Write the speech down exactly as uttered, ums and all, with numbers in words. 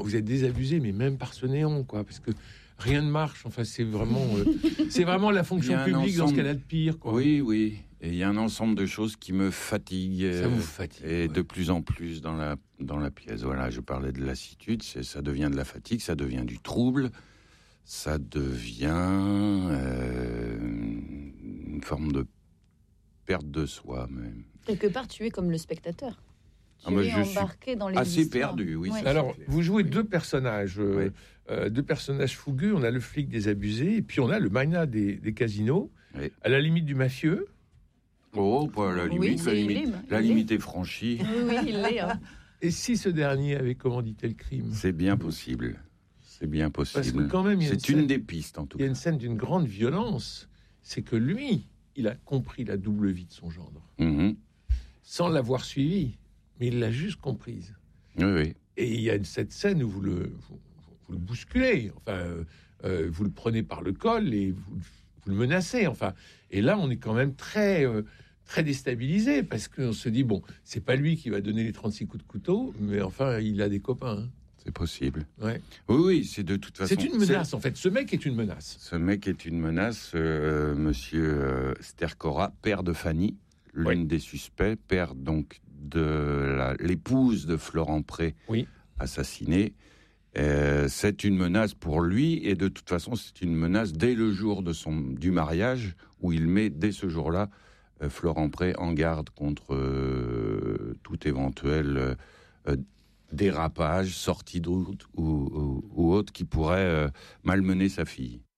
vous êtes désabusé, mais même par ce néant, quoi, parce que rien ne marche. Enfin, c'est vraiment, euh, c'est vraiment la fonction publique ensemble... dans ce qu'elle a de pire, quoi. Oui, oui. Et il y a un ensemble de choses qui me fatiguent. Ça vous fatigue. Et ouais. de plus en plus dans la, dans la pièce. Voilà, je parlais de lassitude, c'est, ça devient de la fatigue, ça devient du trouble, ça devient euh, une forme de perte de soi, même. Quelque part, tu es comme le spectateur. Tu Ah, bah, es je embarqué dans les assez histoires. perdu, oui. Ouais. Alors, vous jouez deux personnages, euh, Oui. euh, deux personnages fougueux. On a le flic désabusé, et puis on a le magnat des, des casinos, Oui. à la limite du mafieux. Oh, pas la Oui, limite, la il limite, l'est, la il limite est franchie. Oui, oui, il l'est. Hein. Et si ce dernier avait commandité le crime? C'est bien possible. C'est bien possible. Parce que quand même, il y a c'est une une scène- des pistes, en tout Il y a cas. une scène d'une grande violence. C'est que lui, il a compris la double vie de son gendre, Mhm. sans l'avoir suivi, mais il l'a juste comprise. Oui, oui. Et il y a une- cette scène où vous le, vous, vous le bousculez, enfin, euh, euh, vous le prenez par le col et vous, vous le menacez. Enfin, et là, on est quand même très, euh, très déstabilisé parce qu'on se dit bon, c'est pas lui qui va donner les trente-six coups de couteau, mais enfin, il a des copains. Hein. C'est possible. Ouais. Oui, oui, c'est de toute façon... C'est une menace, en fait. Ce mec est une menace. Ce mec est une menace. Euh, monsieur euh, Stercora, père de Fanny, l'une Oui. des suspects, père donc de la, l'épouse de Florent Pré, Oui. assassinée. Euh, c'est une menace pour lui, et de toute façon, c'est une menace dès le jour de son, du mariage, où il met, dès ce jour-là, euh, Florent Pré en garde contre euh, tout éventuel euh, dérapage, sortie de route ou, ou, ou autre qui pourrait euh, malmener sa fille.